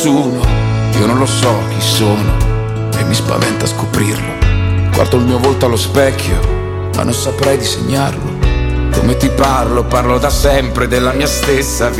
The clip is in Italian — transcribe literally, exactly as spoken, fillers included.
nessuno, io non lo so chi sono e mi spaventa scoprirlo. Guardo il mio volto allo specchio, ma non saprei disegnarlo. Come ti parlo, parlo da sempre della mia stessa vita.